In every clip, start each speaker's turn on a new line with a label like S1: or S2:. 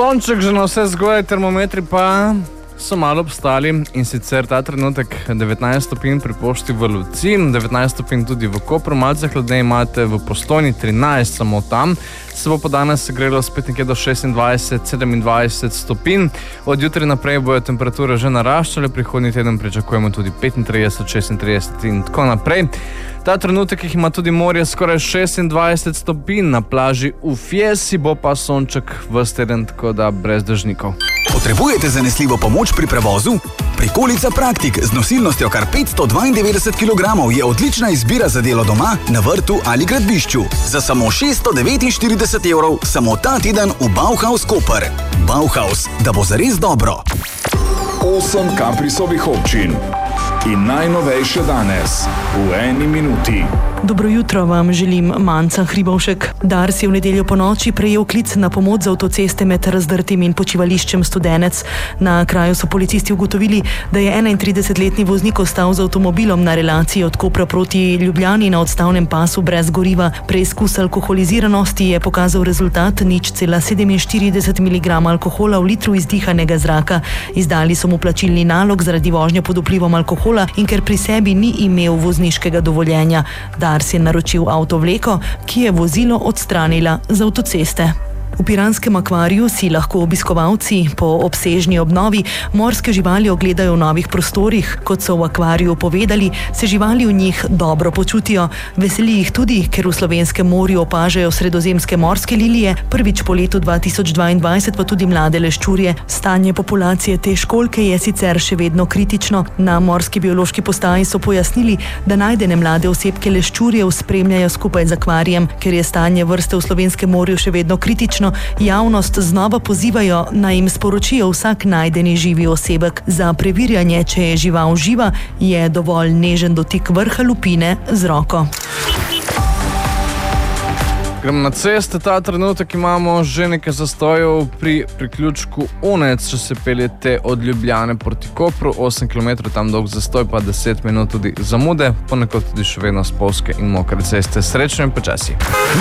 S1: Sonček že na vse zgolj, termometri pa so malo obstali, in sicer ta trenutek 19 stopinj pri Pošti v Luciji, 19 stopinj tudi v Kopru, malce hladneje imate v Postojni, 13 samo tam. Se bo pa danes segrelo spet nekje do 26-27 stopinj. Od jutri naprej bojo temperature že naraščale, prihodnji teden pričakujemo tudi 35, 36 in tako naprej. Ta trenutek jih ima tudi morje skoraj 26 stopinj, na plaži v Fiesi bo pa sonček ves teden, tako da brez dežnikov.
S2: Potrebujete zanesljivo pomoč pri prevozu? Prikolica Praktik z nosilnostjo kar 592 kg je odlična izbira za delo doma, na vrtu ali gradbišču. Za samo 649 evrov samo ta teden v Bauhaus Koper. Bauhaus, da bo zares dobro.
S3: 8 Caprisovih občin in najnovejše danes v eni minuti.
S4: Dobro jutro vam želim, Manca Hribovšek. Dars je v nedeljo ponoči prejel klic na pomoč z avtoceste med Razdrtim in počivališčem Studenec. Na kraju so policisti ugotovili, da je 31-letni voznik ostal z avtomobilom na relaciji od Kopra proti Ljubljani na odstavnem pasu brez goriva. Preizkus alkoholiziranosti je pokazal rezultat 0,47 mg alkohola v litru izdihanega zraka. Izdali so mu plačilni nalog zaradi vožnje pod vplivom alkohola in ker pri sebi ni imel vozniškega dovoljenja. Dars je naročil avtovleko, ki je vozilo odstranila z avtoceste. V Piranskem akvariju si lahko obiskovalci po obsežni obnovi morske živali ogledajo v novih prostorih. Kot so v akvariju povedali, se živali v njih dobro počutijo. Veseli jih tudi, ker v slovenskem morju opažajo sredozemske morske lilije, prvič po letu 2022 pa tudi mlade leščurje. Stanje populacije te školjke je sicer še vedno kritično. Na morski biološki postaji so pojasnili, da najdene mlade osebke leščurjev spremljajo skupaj z akvarijem. Ker je stanje vrste v slovenskem morju še vedno kritično, javnost znova pozivajo, naj jim sporočijo vsak najdeni živi osebek. Za preverjanje, če je žival živa, je dovolj nežen dotik vrha lupine z roko.
S1: Gremo na ceste, ta trenutek imamo že nekaj zastojev pri priključku Unec, če se peljete od Ljubljane proti Kopru, 8 km tam dolg zastoj, pa 10 minut tudi zamude, ponekod tudi še vedno spolzke in mokre ceste. Srečno in počasi.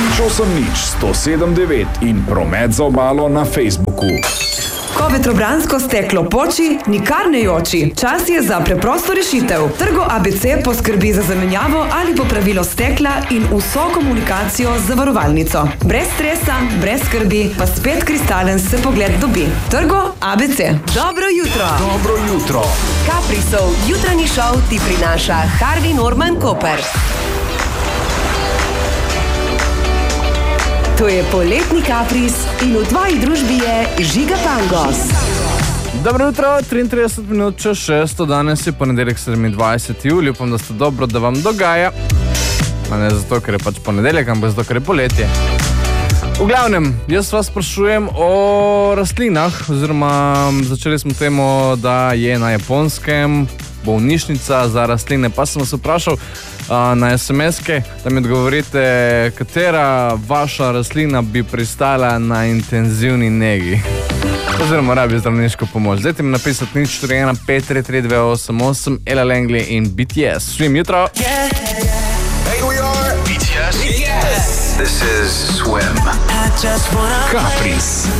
S3: 107 in promet za obalo na Facebooku.
S5: Ko vetrobransko steklo poči, nikar ne joči. Čas je za preprosto rešitev. Trgo ABC poskrbi za zamenjavo ali popravilo stekla in vso komunikacijo z zavarovalnico. Brez stresa, brez skrbi, pa spet kristalen se pogled dobi. Trgo ABC. Dobro jutro.
S3: Dobro jutro.
S5: Caprisov jutranji šov ti prinaša Harvey Norman Koper. To je poletni Capris in v tvoji družbi je Žiga Pangos.
S1: Dobro jutro, 33 minut čez 6, danes je ponedeljek 27. julij, upam, da ste dobro, da vam dogaja. Ne zato, ker je pač ponedeljek, ampak zato, ker je poletje. V glavnem, jaz vas sprašujem o rastlinah, oziroma začeli smo temo, da je na Japonskem bolnišnica za rastline, pa sem vas vprašal na SMS-ke, da mi odgovorite, katera vaša rastlina bi pristala na intenzivni negi. Oziroma rabi zdravniško pomoč. Zdajte mi napisati 041 533 288 Ella Langley in BTS. Svim jutro!
S2: Hey, we are BTS. Yes. This is Swim.
S3: Capris.